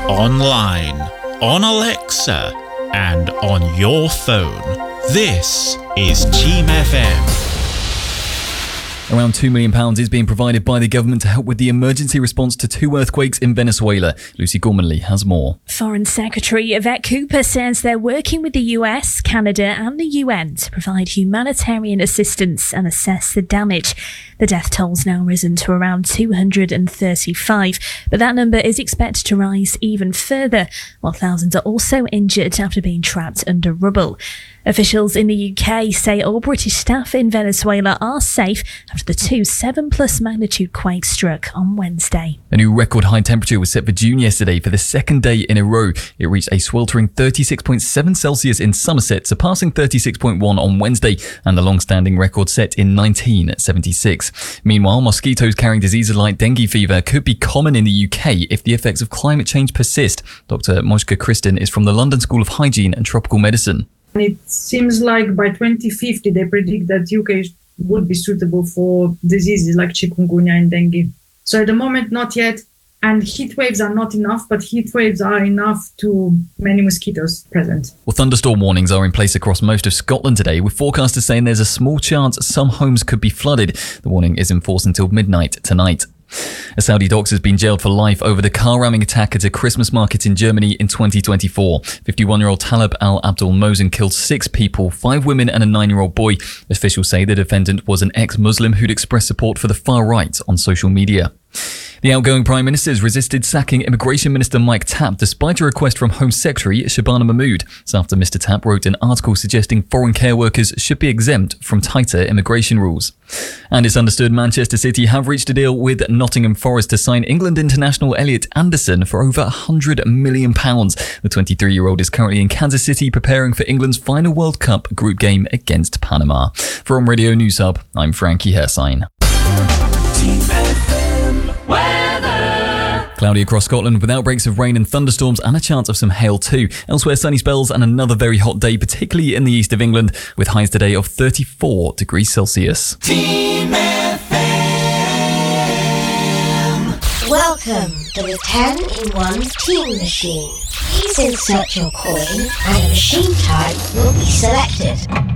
online, on Alexa, and on your phone. This is Team FM. Around £2 million is being provided by the government to help with the emergency response to 2 earthquakes in Venezuela. Lucy Gormanley has more. Foreign Secretary Yvette Cooper says they're working with the US, Canada and the UN to provide humanitarian assistance and assess the damage. The death toll's now risen to around 235, but that number is expected to rise even further, while thousands are also injured after being trapped under rubble. Officials in the UK say all British staff in Venezuela are safe after the 2 7+ magnitude quakes struck on Wednesday. A new record high temperature was set for June yesterday for the second day in a row. It reached a sweltering 36.7 Celsius in Somerset, surpassing 36.1 on Wednesday, and the long-standing record set in 1976. Meanwhile, mosquitoes carrying diseases like dengue fever could be common in the UK if the effects of climate change persist. Dr. Mojca Kristen is from the London School of Hygiene and Tropical Medicine. It seems like by 2050 they predict that UK would be suitable for diseases like chikungunya and dengue. So at the moment, not yet. And heat waves are not enough, but heat waves are enough to many mosquitoes present. Well, thunderstorm warnings are in place across most of Scotland today, with forecasters saying there's a small chance some homes could be flooded. The warning is in force until midnight tonight. A Saudi doctor has been jailed for life over the car-ramming attack at a Christmas market in Germany in 2024. 51-year-old Talib al-Abdul Mosen killed 6 people, 5 women and a 9-year-old boy. Officials say the defendant was an ex-Muslim who'd expressed support for the far right on social media. The outgoing Prime Minister has resisted sacking Immigration Minister Mike Tapp despite a request from Home Secretary Shabana Mahmood. It's after Mr Tapp wrote an article suggesting foreign care workers should be exempt from tighter immigration rules. And it's understood Manchester City have reached a deal with Nottingham Forest to sign England international Elliot Anderson for over £100 million. The 23-year-old is currently in Kansas City preparing for England's final World Cup group game against Panama. From Radio News Hub, I'm Frankie Hersign. Cloudy across Scotland with outbreaks of rain and thunderstorms and a chance of some hail too. Elsewhere, sunny spells and another very hot day, particularly in the east of England, with highs today of 34 degrees Celsius. Team FM. Welcome to the 10-in-1 Team Machine. Please insert your coin and a machine type will be selected.